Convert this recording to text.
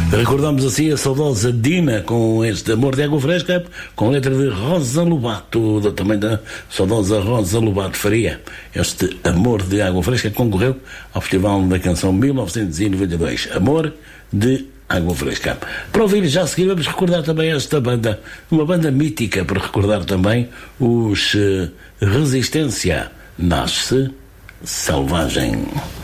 Recordamos assim a saudosa Dina com este Amor de Água Fresca, com letra de Rosa Lobato, também da saudosa Rosa Lobato Faria. Este Amor de Água Fresca concorreu ao Festival da Canção 1992. Amor de Água Fresca. Para ouvir já a seguir, vamos recordar também esta banda, uma banda mítica, para recordar também os Resistência. Nasce Selvagem.